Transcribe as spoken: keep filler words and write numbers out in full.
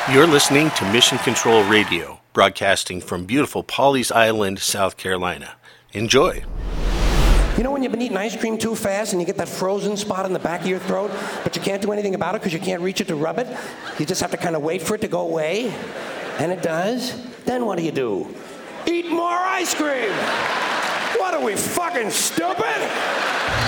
You're listening to Mission Control Radio, broadcasting from beautiful Pawleys Island, South Carolina. Enjoy. You know when you've been eating ice cream too fast and you get that frozen spot in the back of your throat, but you can't do anything about it because you can't reach it to rub it? You just have to kind of wait for it to go away, and it does. Then what do you do? Eat more ice cream! What are we, fucking stupid?